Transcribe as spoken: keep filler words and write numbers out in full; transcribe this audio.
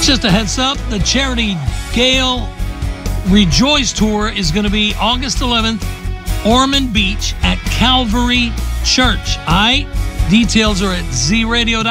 Just a heads up, the charity Gale Rejoice Tour is going to be August eleventh, Ormond Beach at Calvary Church. All right? Details are at z radio dot com.